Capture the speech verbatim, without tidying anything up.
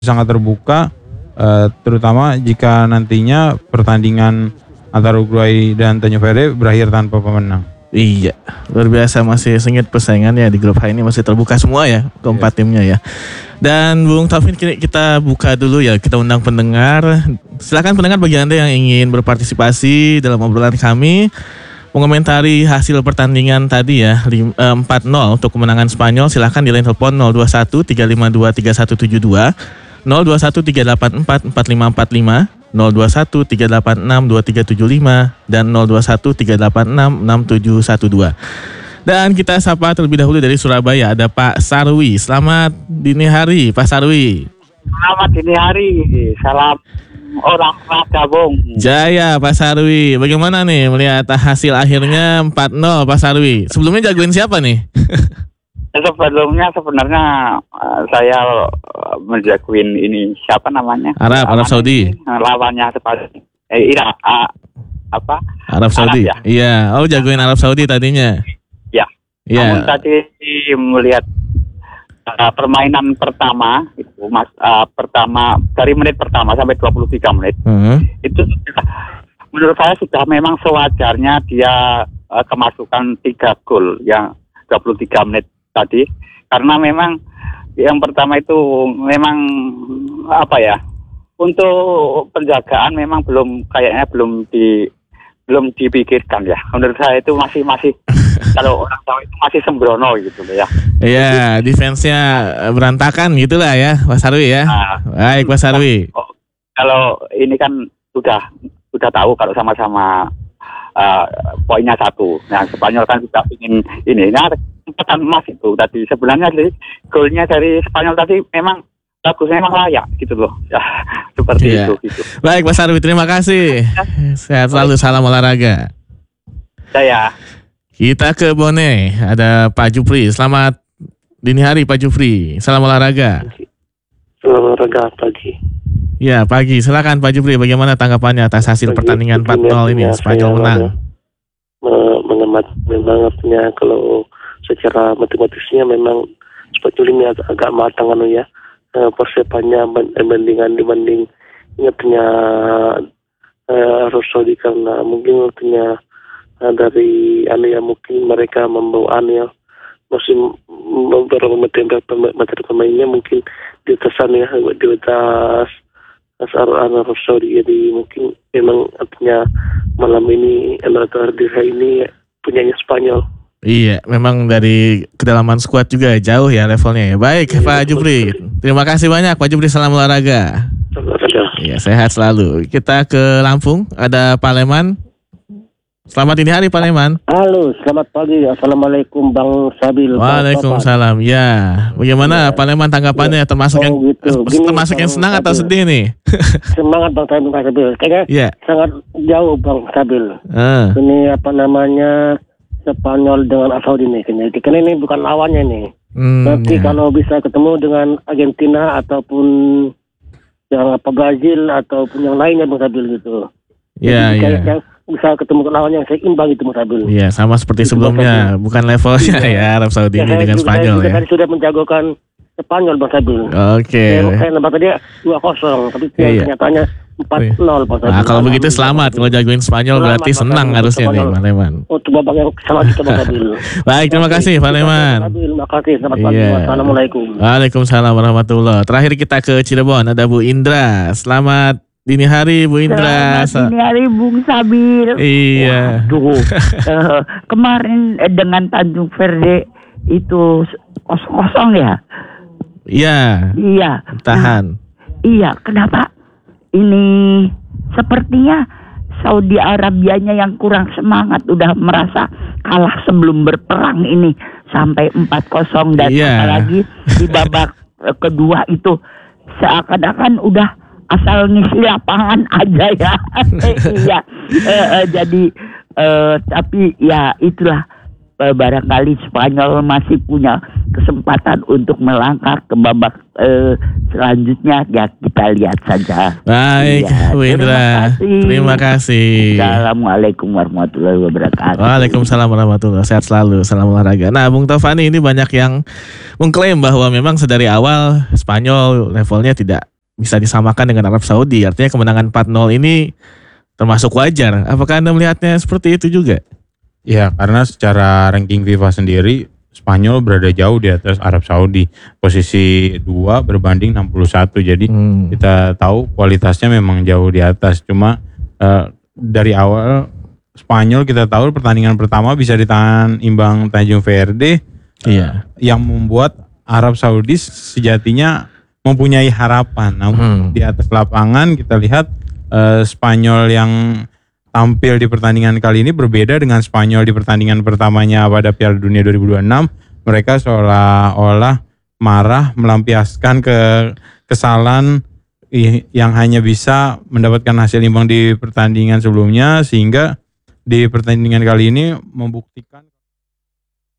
sangat terbuka, uh, terutama jika nantinya pertandingan antara Uruguay dan Tanjung Priok berakhir tanpa pemenang. Iya, luar biasa, masih sengit persaingannya di grup H ini, masih terbuka semua ya keempat yes. timnya ya. Dan Bung Taufin, kita buka dulu ya, kita undang pendengar. Silakan pendengar bagi Anda yang ingin berpartisipasi dalam obrolan kami, mengomentari hasil pertandingan tadi ya, empat nol untuk kemenangan Spanyol. Silakan di line telepon nol dua satu tiga lima dua tiga satu tujuh dua, nol dua satu tiga delapan empat empat lima empat lima, nol dua satu tiga delapan enam dua tiga tujuh lima dan nol dua satu tiga delapan enam enam tujuh satu dua. Dan kita sapa terlebih dahulu dari Surabaya, ada Pak Sarwi. Selamat dini hari Pak Sarwi. Selamat dini hari. Salam orang raga Bung. Jaya Pak Sarwi. Bagaimana nih melihat hasil akhirnya empat nol Pak Sarwi? Sebelumnya jagoin siapa nih? Sebelumnya sebenarnya uh, saya uh, menjagoin ini siapa namanya? Arab, Arab Saudi. Ini, lawannya seperti eh, Irak, uh, apa? Arab Saudi. Arab, ya? Iya, oh jagoin Arab Saudi tadinya. Ya. Ya. Namun tadi melihat uh, permainan pertama itu mas uh, pertama dari menit pertama sampai dua puluh tiga menit. Uh-huh. Itu menurut saya sudah memang sewajarnya dia uh, kemasukan tiga gol yang dua puluh tiga menit tadi, karena memang yang pertama itu memang apa ya, untuk penjagaan memang belum kayaknya belum di belum dipikirkan ya. Menurut saya itu masih masih kalau orang tahu itu masih sembrono gitu ya. Iya, defense-nya berantakan gitulah ya, Pak Sarwi ya. Nah, baik Pak Sarwi. Oh, kalau ini kan udah udah tahu kalau sama-sama uh, poinnya satu. Nah, Spanyol kan sudah ingin ini. Nah, kesempatan emas itu tadi sebenarnya sih golnya dari Spanyol tadi memang bagusnya, memang layak gitu loh ya, seperti iya. itu gitu. Baik Mas Sarwi, terima kasih, sehat selalu, salam olahraga. Saya kita ke Bone, ada Pak Jupri. Selamat dini hari Pak Jupri, salam olahraga. Salam olahraga pagi. Ya pagi, silakan Pak Jupri, bagaimana tanggapannya atas hasil pagi, pertandingan empat nol ini, Spanyol menang? Mengamati memang artinya kalau secara matematisnya memang Spanyol ini agak, agak matang anu ya, persiapannya bandingan dibanding ingatnya uh, Rosodi, karena mungkin artinya uh, dari anu ya, mungkin mereka membawa anu ya, masih beberapa materi, materi pemainnya mungkin di atasan ya, di atas asal anu Rosodi, jadi mungkin memang artinya malam ini atau di hari ini punyanya Spanyol. Iya, memang dari kedalaman skuad juga jauh ya levelnya ya. Baik, iya, Pak Jupri. Terima kasih banyak Pak Jupri, salam olahraga. Iya, sehat selalu. Kita ke Lampung, ada Pak Leman. Selamat dini hari Pak Leman. Halo, selamat pagi. Assalamualaikum Bang Sabil. Waalaikumsalam. Ya, bagaimana ya Pak Leman tanggapannya? Ya. Termasuk oh, yang gitu. Gini, termasuk yang senang Sabil. Atau sedih nih? Semangat Bang Sabil, Bang Sabil. Kayaknya ya. Sangat jauh Bang Sabil. Uh. Ini apa namanya? Spanyol dengan Arab Saudi nih, karena ini bukan lawannya nih. Hmm, Nanti ya. Kalau bisa ketemu dengan Argentina ataupun yang apa Brazil ataupun yang lainnya Bang Sabil gitu. Iya, iya. Yang bisa ketemu lawan yang seimbang gitu Bang Sabil. Iya, sama seperti gitu, sebelumnya, bukan levelnya ya, ya Arab Saudi ya, ini dengan juga, Spanyol saya ya. Saya sudah menjagokan Spanyol Bang Sabil. Oke. Okay. Saya, saya nembak tadi dua kosong, tapi iya. Kenyataannya empat nol Bang Sabil. Nah, kalau begitu selamat, kalau jagoin Spanyol selamat, berarti senang harusnya nih Pak Leman. Untuk babak yang sama kita Bang Sabil. Baik, terima kasih Pak Leman. Terima kasih, selamat pagi. Yeah. Wassalamualaikum. Waalaikumsalam warahmatullahi. Terakhir kita ke Cirebon, ada Bu Indra. Selamat dini hari Bu Indra. Selamat dini hari Bung Sabil. Iya. Waduh, uh, kemarin eh, dengan Tanjung Priok itu kosong-kosong ya. Iya. Iya. Tahan. Nah, iya, kenapa? Ini sepertinya Saudi Arabianya yang kurang semangat, udah merasa kalah sebelum berperang ini sampai empat kosong dan yeah. Apalagi di babak kedua itu seakan-akan udah asal ngisi lapangan aja ya. Iya. E, e, jadi e, tapi ya itulah, e, barangkali Spanyol masih punya kesempatan untuk melangkah ke babak e, selanjutnya, ya kita lihat saja. Baik, ya, Bu Indra. Terima kasih. Terima kasih. Assalamualaikum warahmatullahi wabarakatuh. Waalaikumsalam warahmatullahi wabarakatuh. Sehat selalu, salam olahraga. Nah, Bung Taufani, ini banyak yang mengklaim bahwa memang sedari awal Spanyol levelnya tidak bisa disamakan dengan Arab Saudi. Artinya kemenangan empat nol ini termasuk wajar. Apakah Anda melihatnya seperti itu juga? Ya, karena secara ranking FIFA sendiri Spanyol berada jauh di atas Arab Saudi. Posisi dua berbanding enam puluh satu. Jadi hmm. kita tahu kualitasnya memang jauh di atas. Cuma uh, dari awal Spanyol kita tahu pertandingan pertama bisa ditahan imbang Tanjung Verde. Iya. Uh, yang membuat Arab Saudi sejatinya mempunyai harapan. Namun hmm. di atas lapangan kita lihat uh, Spanyol yang tampil di pertandingan kali ini berbeda dengan Spanyol di pertandingan pertamanya pada Piala Dunia dua ribu dua puluh enam. Mereka seolah-olah marah, melampiaskan ke kesalahan yang hanya bisa mendapatkan hasil imbang di pertandingan sebelumnya, sehingga di pertandingan kali ini membuktikan